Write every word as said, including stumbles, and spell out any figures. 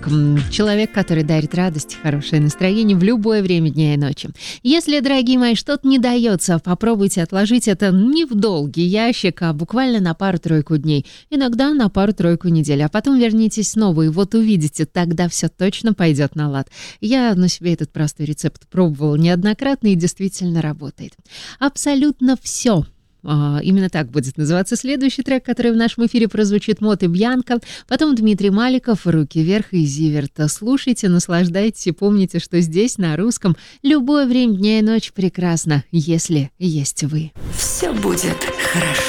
как м, человек, который дарит радость, хорошее настроение в любое время дня и ночи. Если, дорогие мои, что-то не дается, попробуйте отложить это не в долгий ящик, а буквально на пару-тройку дней, иногда на пару-тройку недель, а потом вернитесь снова, и вот увидите, тогда все точно пойдет на лад. Я на себе этот простой рецепт пробовала неоднократно и действительно работает. Абсолютно все. А, именно так будет называться следующий трек, который в нашем эфире прозвучит. Мот и Бьянка, потом Дмитрий Маликов, «Руки вверх» и Зиверт. Слушайте, наслаждайтесь и помните, что здесь, на русском, любое время дня и ночи прекрасно, если есть вы. Все будет хорошо.